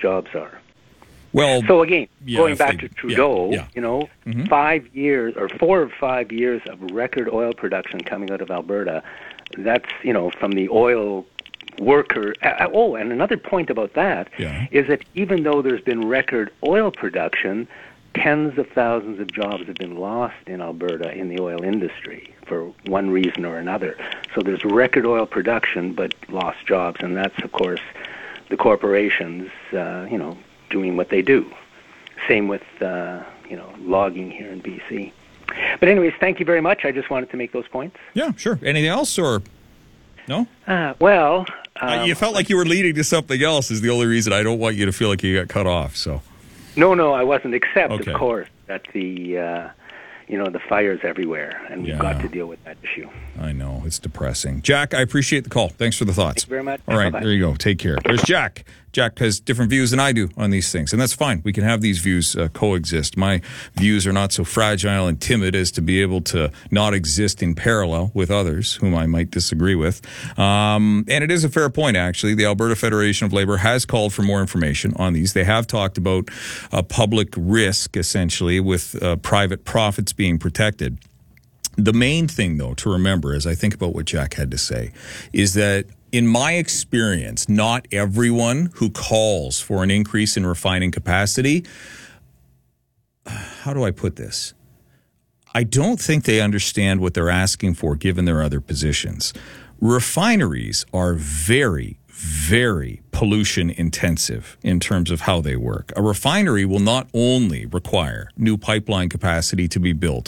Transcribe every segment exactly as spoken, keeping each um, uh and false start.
jobs are. Well, so again, yeah, going back they, to Trudeau, yeah, yeah. you know, mm-hmm. five years or four or five years of record oil production coming out of Alberta. That's, you know, from the oil worker. Uh, oh, and another point about that yeah. is that even though there's been record oil production, tens of thousands of jobs have been lost in Alberta in the oil industry for one reason or another. So there's record oil production, but lost jobs, and that's, of course, the corporations, uh, you know, doing what they do. Same with, uh, you know, logging here in B C. But anyways, thank you very much. I just wanted to make those points. Yeah, sure. Anything else, or no? Uh, well... Um, uh, you felt like you were leading to something else is the only reason. I don't want you to feel like you got cut off, so... No, no, I wasn't, except, okay. of course, that the... Uh, you know, the fire's everywhere, and we've yeah. got to deal with that issue. I know. It's depressing. Jack, I appreciate the call. Thanks for the thoughts. Thank you very much. All right, Bye-bye. there you go. Take care. There's Jack. Jack has different views than I do on these things, and that's fine. We can have these views uh, coexist. My views are not so fragile and timid as to be able to not exist in parallel with others whom I might disagree with. Um, and it is a fair point, actually. The Alberta Federation of Labour has called for more information on these. They have talked about a public risk, essentially, with uh, private profits being protected. The main thing, though, to remember as I think about what Jack had to say is that in my experience, not everyone who calls for an increase in refining capacity, how do I put this? I don't think they understand what they're asking for given their other positions. Refineries are very, very pollution intensive in terms of how they work. A refinery will not only require new pipeline capacity to be built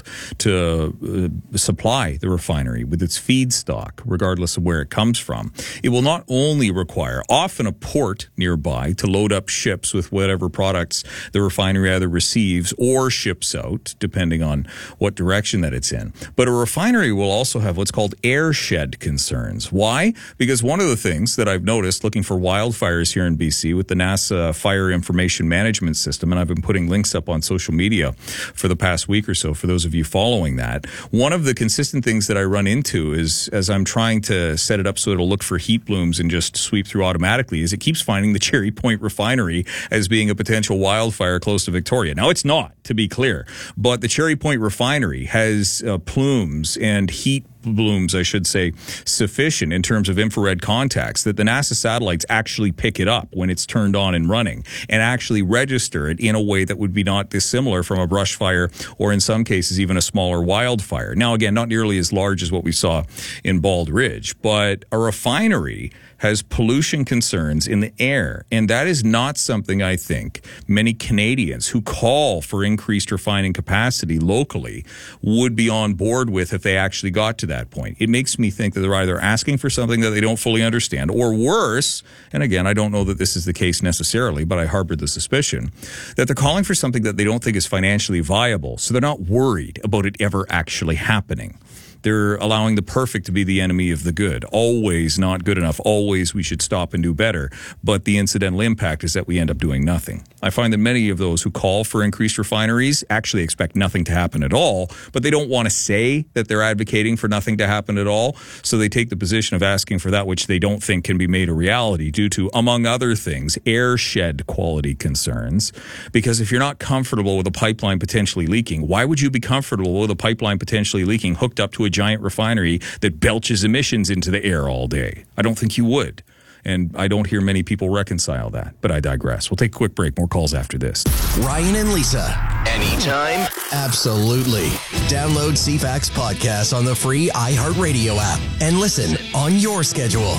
to uh, supply the refinery with its feedstock, regardless of where it comes from. It will not only require often a port nearby to load up ships with whatever products the refinery either receives or ships out, depending on what direction that it's in. But a refinery will also have what's called air shed concerns. Why? Because one of the things that I've noticed looking for wildfires here in B C with the NASA Fire Information Management System, and I've been putting links up on social media for the past week or so for those of you following that. One of the consistent things that I run into is as I'm trying to set it up so it'll look for heat blooms and just sweep through automatically is it keeps finding the Cherry Point refinery as being a potential wildfire close to Victoria. Now, it's not, to be clear, but the Cherry Point refinery has uh, plumes and heat blooms, I should say, sufficient in terms of infrared contacts that the NASA satellites actually pick it up when it's turned on and running and actually register it in a way that would be not dissimilar from a brush fire or in some cases even a smaller wildfire. Now, again, not nearly as large as what we saw in Bald Ridge, but a refinery has pollution concerns in the air. And that is not something I think many Canadians who call for increased refining capacity locally would be on board with if they actually got to that point. It makes me think that they're either asking for something that they don't fully understand, or worse, and again, I don't know that this is the case necessarily, but I harbored the suspicion, that they're calling for something that they don't think is financially viable, so they're not worried about it ever actually happening. They're allowing the perfect to be the enemy of the good. Always not good enough. Always we should stop and do better. But the incidental impact is that we end up doing nothing. I find that many of those who call for increased refineries actually expect nothing to happen at all, but they don't want to say that they're advocating for nothing to happen at all. So they take the position of asking for that which they don't think can be made a reality due to, among other things, air shed quality concerns. Because if you're not comfortable with a pipeline potentially leaking, why would you be comfortable with a pipeline potentially leaking hooked up to a giant refinery that belches emissions into the air all day? I don't think you would. And I don't hear many people reconcile that. But I digress. We'll take a quick break. More calls after this. Ryan and Lisa. Anytime? Absolutely. Download C FAX podcast on the free iHeartRadio app and listen on your schedule.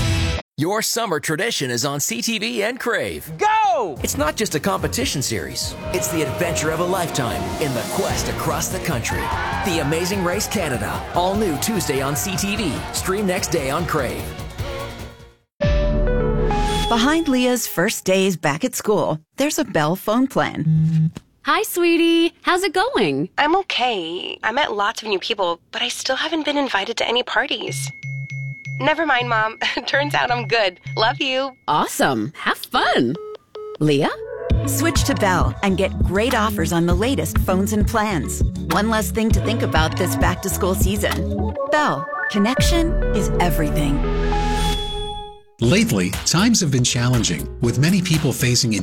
Your summer tradition is on C T V and Crave. Go! It's not just a competition series. It's the adventure of a lifetime in the quest across the country. The Amazing Race Canada. All new Tuesday on C T V. Stream next day on Crave. Behind Leah's first days back at school, there's a Bell phone plan. Hi, sweetie. How's it going? I'm okay. I met lots of new people, but I still haven't been invited to any parties. Never mind, Mom. Turns out I'm good. Love you. Awesome. Have fun. Leah? Switch to Bell and get great offers on the latest phones and plans. One less thing to think about this back-to-school season. Bell. Connection is everything. Lately, times have been challenging, with many people facing